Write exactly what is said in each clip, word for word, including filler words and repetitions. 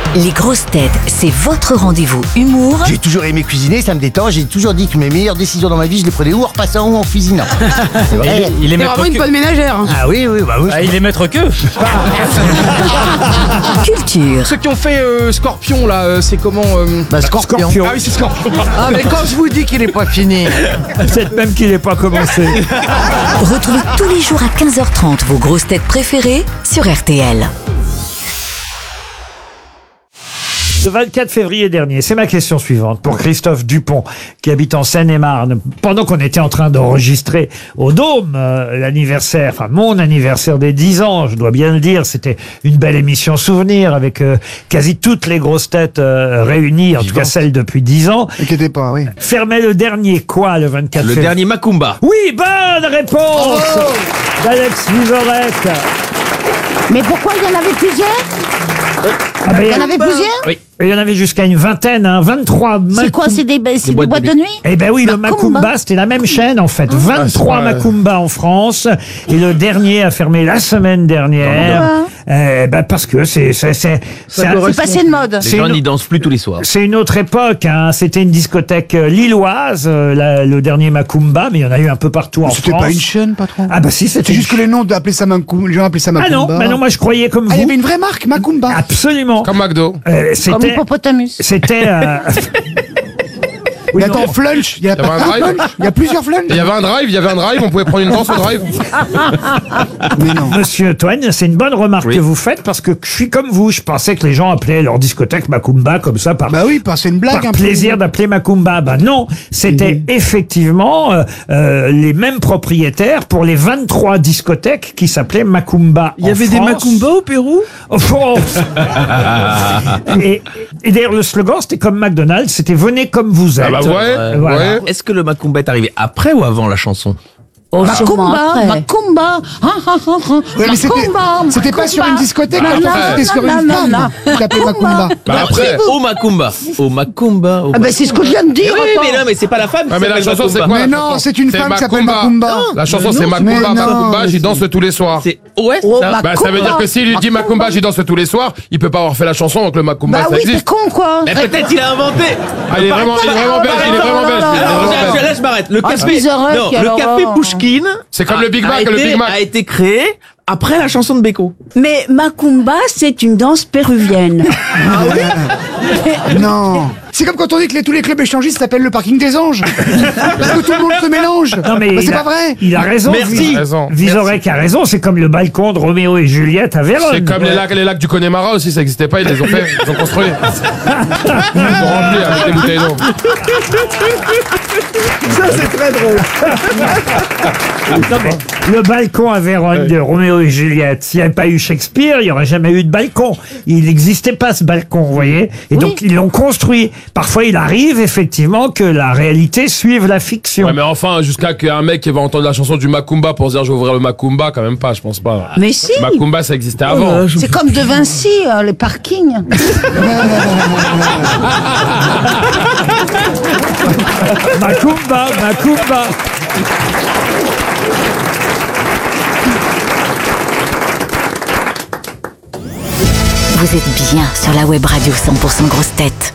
Les grosses têtes, c'est votre rendez-vous humour J'ai toujours aimé cuisiner, ça me détend. J'ai toujours dit que mes meilleures décisions dans ma vie, je les prenais ou en repassant ou en cuisinant. C'est vrai. Il est C'est maître vraiment une que. bonne ménagère. hein. Ah oui, oui, bah oui. Ah, il est maître que. culture. Ceux qui ont fait euh, Scorpion là, euh, c'est comment euh... Bah, Scorpion. Ah oui, c'est Scorpion. Ah, mais quand je vous dis qu'il est pas fini. Peut-être même qu'il n'est pas commencé. Retrouvez tous les jours à quinze heures trente vos grosses têtes préférées sur R T L. Le vingt-quatre février dernier, c'est ma question suivante pour Christophe Dupont, qui habite en Seine-et-Marne. Pendant qu'on était en train d'enregistrer au Dôme euh, l'anniversaire, enfin mon anniversaire des dix ans, je dois bien le dire, c'était une belle émission souvenir avec euh, quasi toutes les grosses têtes euh, réunies, en tout cas celles depuis dix ans. Inquiétez pas, oui. Fermait le dernier quoi le vingt-quatre Le février dernier Macumba. Oui, bonne réponse d'Alex Vizorek. Mais pourquoi il y en avait plusieurs Ah ben, Il y en avait plusieurs Oui. il y en avait jusqu'à une vingtaine, hein, vingt-trois. C'est quoi, c'est des, c'est des boîtes boîtes de de nuit Eh ben oui, le Macumba. Macumba, c'était la même chaîne en fait. vingt-trois Macumba en France. Et le dernier a fermé la semaine dernière. Eh ben parce que c'est c'est c'est c'est un- C'est passé de mode. Les C'est gens une- n'y dansent plus tous les soirs. c'est une autre époque. Hein. C'était une discothèque euh, lilloise, euh, la- le dernier Macumba, mais il y en a eu un peu partout en C'était France. pas une chaîne, patron. Ah bah si, c'était C'est une juste que les noms appelaient ça Macumba, les gens appelaient ça Ah Macumba. non, bah non, moi je croyais comme Ah, il y vous. avait une vraie marque, Macumba. Absolument. Comme McDo. Euh, Comme c'était hippopotamus. c'était euh, oui, Mais non. attends, Flunch, il y a Il y avait pas un un drive. Flunch. Il y a plusieurs Flunch. Il y avait un drive, il y avait un drive, on pouvait prendre une danse au drive. Mais non. Monsieur Toine, c'est une bonne remarque Oui. que vous faites parce que je suis comme vous. Je pensais que les gens appelaient leur discothèque Macumba comme ça par, Bah oui, parce que c'est une blague par un peu. plaisir d'appeler Macumba. Bah non, c'était effectivement euh, euh, les mêmes propriétaires pour les vingt-trois discothèques qui s'appelaient Macumba. Il y avait des Macumba au Pérou. et et d'ailleurs le slogan c'était comme McDonald's, c'était venez comme vous êtes. Ah bah ouais, Voilà. ouais. Est-ce que le Macumba est arrivé après ou avant la chanson? Oh, Macumba, Macumba. Ah, ah, ah, ah. Ouais, mais c'était- Macumba, c'était pas sur une Macumba. discothèque, Non, patron, non, c'était sur non, une non, femme non. qui s'appelait Macumba. Bah après. Au Macumba. Au Macumba. au Ah ben c'est ce que je viens de dire. Oui, attends. mais non, mais c'est pas la femme qui Ah, mais la s'appelle chanson c'est Macumba. quoi? Mais la non, chanson c'est une femme qui s'appelle Macumba. La chanson c'est Mais Macumba, non. Macumba, j'y danse tous les soirs. C'est ouais, Oh, ça. Macumba. Bah ça veut dire que s'il lui dit Macumba, j'y danse tous les soirs, il peut pas avoir fait la chanson donc le Macumba Bah ça oui, t'es existe. con quoi. Mais peut-être il a inventé. Ah, il est vraiment, il est vraiment belge, il est vraiment belge. il est Alors, vraiment là, belge. là, je m'arrête. Le Ah, café, Bizarre, non, qui le alors, café euh, Pouchkine. C'est comme a- le Big a Mac, le été- Big Mac. A été créé après la chanson de Beko. Mais Macumba, c'est une danse péruvienne. Non. C'est comme quand on dit que les- tous les clubs échangistes s'appellent le parking des anges. Parce que tout le monde se mélange. Non mais Bah, il c'est a- pas vrai. Il a raison. Merci. Vis- Il a raison. Vizorek a raison. C'est comme le balcon de Roméo et Juliette à Vérone. C'est comme les lacs, les lacs du Connemara aussi, ça existait pas, ils les ont fait, ils ont construit. Ils ont rempli avec des bouteilles d'eau. Ça, c'est très drôle. Non, mais le balcon à Vérone de Roméo et Juliette, s'il n'y avait pas eu Shakespeare, il n'y aurait jamais eu de balcon. Il n'existait pas ce balcon, vous voyez. Et donc, ils l'ont construit. Parfois, il arrive effectivement que la réalité suive la fiction. Ouais, mais enfin, jusqu'à qu'un mec qui va entendre la chanson du Macumba pour se dire je vais ouvrir le Macumba, quand même pas, je pense pas. Mais si. Macumba, ça existait avant. C'est comme de Vinci, euh, les parkings. Macumba, Macumba. Vous êtes bien sur la web radio cent pour cent grosses têtes.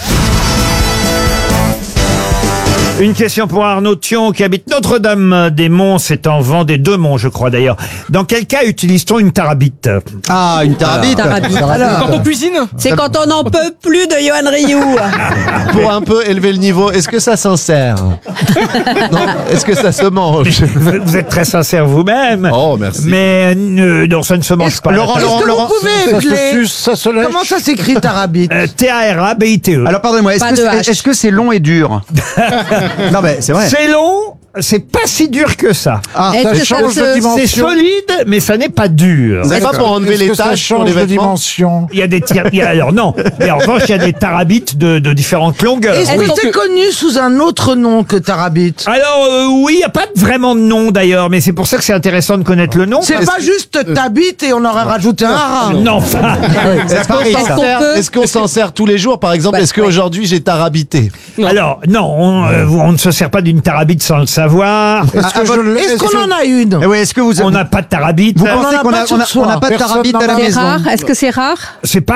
Une question pour Arnaud Thion qui habite Notre-Dame-des-Monts, c'est en Vendée, deux monts je crois d'ailleurs. Dans quel cas utilise-t-on une tarabite? Ah, une tarabite. Quand on cuisine. C'est quand on n'en peut plus de Johan Rioux. Pour un peu élever le niveau, est-ce que ça s'en sert? Non. Est-ce que ça se mange? Vous vous êtes très sincère vous-même. Oh, merci. Mais euh, non, ça ne se mange pas. Laurent, la Laurent, Est-ce que Laurent, vous pouvez ça se épeler suce, ça se lèche. Comment ça s'écrit tarabite Euh, T A R A B I T E. Alors pardonnez-moi, est-ce Pas que de c'est H. est-ce que c'est long et dur? Non mais c'est vrai. C'est long, c'est pas si dur que ça. Ah, Est-ce que ça change se- de C'est dimension. solide, mais ça n'est pas dur. C'est pas pour enlever les taches sur les vêtements. Il y a des tir- il y a- alors non, mais en revanche il y a des tarabites de, de différentes longueurs. Est-ce Oui. que c'est connu sous un autre nom que tarabite? Alors euh, oui, il n'y a pas vraiment de nom d'ailleurs, mais c'est pour ça que c'est intéressant de connaître le nom. C'est parce- pas juste t'habites et on aurait rajouté un rat. Non, enfin, Est-ce qu'on Est-ce s'en qu'on sert, peut- est-ce qu'on s'en sert tous les jours? Par exemple, Bah, est-ce qu'aujourd'hui j'ai tarabité? alors non, on, euh, on ne se sert pas d'une tarabite sans le savoir. Est-ce que je l'ai? Est-ce qu'on en a une? Eh oui, est-ce que vous On n'a pas de tarabite. vous en pensez a qu'on pas a, sur on a, soi. on n'a pas de Personne tarabite n'en à la a. C'est maison? rare. Est-ce que c'est rare? C'est pas